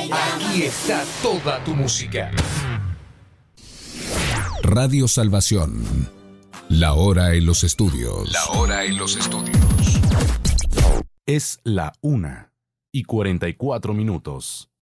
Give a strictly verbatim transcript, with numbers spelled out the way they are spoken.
Aquí está toda tu música. Radio Salvación. La hora en los estudios. La hora en los estudios. Es la una y cuarenta y cuatro minutos.